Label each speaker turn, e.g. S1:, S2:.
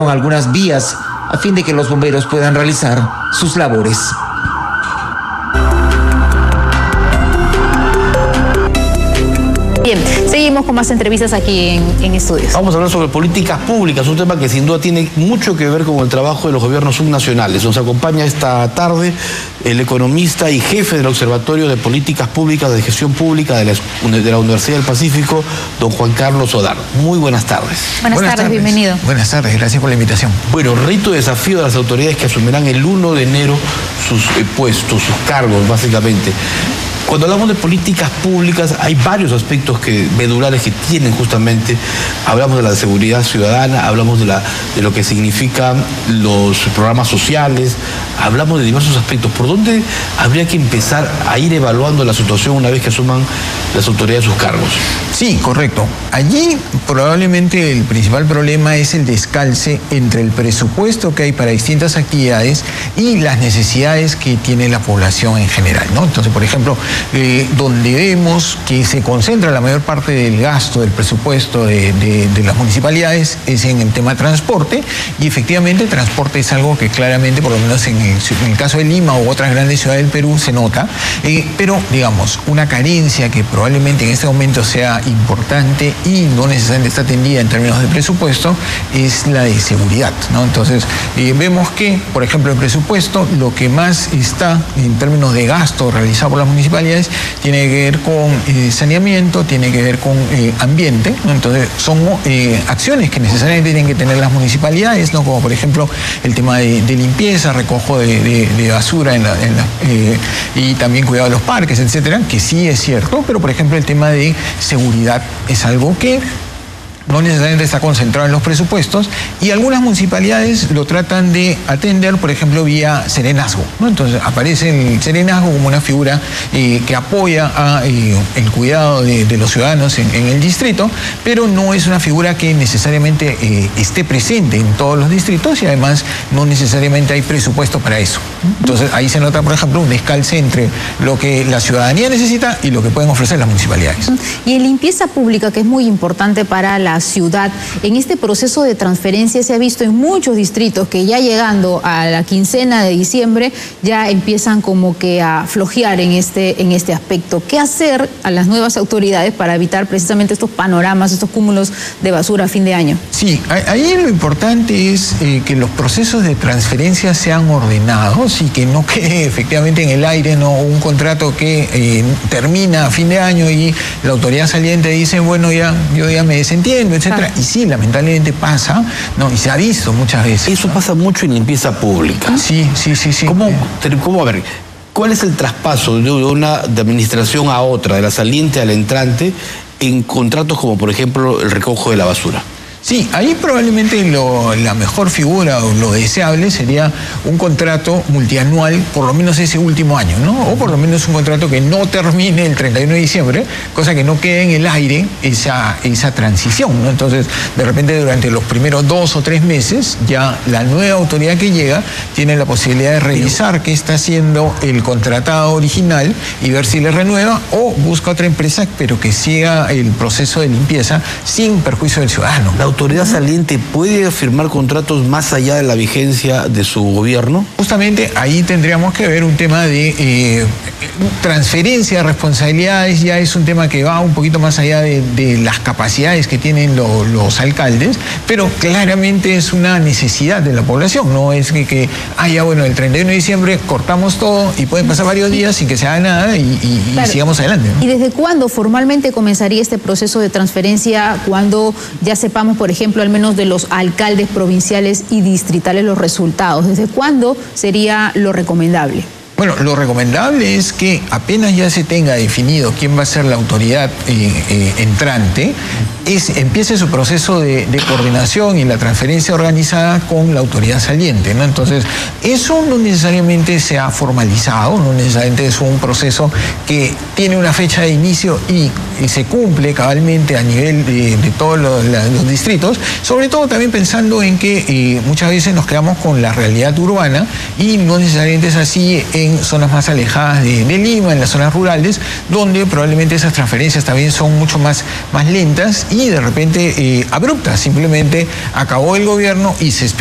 S1: algunas vías a fin de que los bomberos puedan realizar sus labores.
S2: Bien, seguimos con más entrevistas aquí en estudios.
S3: Vamos a hablar sobre políticas públicas, un tema que sin duda tiene mucho que ver con el trabajo de los gobiernos subnacionales. Nos acompaña esta tarde el economista y jefe del Observatorio de Políticas Públicas de Gestión Pública de la Universidad del Pacífico, don Juan Carlos Odar. Muy buenas tardes.
S2: Buenas tardes, bienvenido.
S4: Buenas tardes, gracias por la invitación.
S3: Bueno, reto de desafío de las autoridades que asumirán el 1 de enero sus puestos, sus cargos, básicamente. Cuando hablamos de políticas públicas hay varios aspectos medulares que tienen justamente. Hablamos de la seguridad ciudadana, hablamos de lo que significan los programas sociales, hablamos de diversos aspectos. ¿Por dónde habría que empezar a ir evaluando la situación una vez que asuman las autoridades sus cargos?
S4: Sí, correcto. Allí probablemente el principal problema es el descalce entre el presupuesto que hay para distintas actividades y las necesidades que tiene la población en general, ¿no? Entonces, por ejemplo, donde vemos que se concentra la mayor parte del gasto del presupuesto de las municipalidades es en el tema transporte, y efectivamente el transporte es algo que claramente, por lo menos en el caso de Lima u otras grandes ciudades del Perú, se nota, pero digamos, una carencia que probablemente en este momento sea importante y no necesariamente está atendida en términos de presupuesto es la de seguridad, ¿no? Entonces, vemos que, por ejemplo, el presupuesto, lo que más está en términos de gasto realizado por las municipalidades tiene que ver con saneamiento, tiene que ver con ambiente, ¿no? Entonces son acciones que necesariamente tienen que tener las municipalidades, ¿no? Como por ejemplo el tema de limpieza, recojo de basura y también cuidado de los parques, etcétera, que sí es cierto, pero por ejemplo el tema de seguridad es algo que no necesariamente está concentrado en los presupuestos, y algunas municipalidades lo tratan de atender, por ejemplo, vía serenazgo, ¿no? Entonces aparece el serenazgo como una figura que apoya el cuidado de los ciudadanos en el distrito, pero no es una figura que necesariamente esté presente en todos los distritos, y además no necesariamente hay presupuesto para eso. Entonces ahí se nota, por ejemplo, un descalce entre lo que la ciudadanía necesita y lo que pueden ofrecer las municipalidades.
S2: Y en limpieza pública, que es muy importante para la ciudad, en este proceso de transferencia se ha visto en muchos distritos que ya llegando a la quincena de diciembre ya empiezan como que a flojear en este aspecto. ¿Qué hacer a las nuevas autoridades para evitar precisamente estos panoramas, estos cúmulos de basura a fin de año?
S4: Sí, ahí lo importante es que los procesos de transferencia sean ordenados y que no quede efectivamente en el aire, ¿no? Un contrato que termina a fin de año y la autoridad saliente dice, bueno, yo ya me desentiendo, etcétera. Claro. Y sí, lamentablemente pasa, ¿no? Y se ha visto muchas veces.
S3: Eso pasa mucho en limpieza pública.
S4: Sí.
S3: ¿Cómo, a ver, cuál es el traspaso de administración a otra, de la saliente al entrante, en contratos como, por ejemplo, el recojo de la basura?
S4: Sí, ahí probablemente la mejor figura o lo deseable sería un contrato multianual, por lo menos ese último año, ¿no? O por lo menos un contrato que no termine el 31 de diciembre, cosa que no quede en el aire esa transición, ¿no? Entonces, de repente durante los primeros 2 o 3 meses, ya la nueva autoridad que llega tiene la posibilidad de revisar qué está haciendo el contratado original y ver si le renueva o busca otra empresa, pero que siga el proceso de limpieza sin perjuicio del ciudadano.
S3: ¿La autoridad saliente puede firmar contratos más allá de la vigencia de su gobierno?
S4: Justamente ahí tendríamos que ver un tema de transferencia de responsabilidades. Ya es un tema que va un poquito más allá de las capacidades que tienen los alcaldes, pero claramente es una necesidad de la población. No es que ya bueno, el 31 de diciembre cortamos todo y pueden pasar varios días sin que se haga nada y claro, sigamos adelante, ¿no?
S2: ¿Y desde cuándo formalmente comenzaría este proceso de transferencia? Cuando ya sepamos, por ejemplo, al menos de los alcaldes provinciales y distritales los resultados. ¿Desde cuándo sería lo recomendable?
S4: Bueno, lo recomendable es que apenas ya se tenga definido quién va a ser la autoridad entrante, empiece su proceso de coordinación y la transferencia organizada con la autoridad saliente, ¿no? Entonces, eso no necesariamente se ha formalizado, no necesariamente es un proceso que tiene una fecha de inicio y se cumple cabalmente a nivel de todos los distritos, sobre todo también pensando en que muchas veces nos quedamos con la realidad urbana y no necesariamente es así en zonas más alejadas de Lima, en las zonas rurales, donde probablemente esas transferencias también son mucho más lentas y así de repente abrupta, simplemente acabó el gobierno y se espera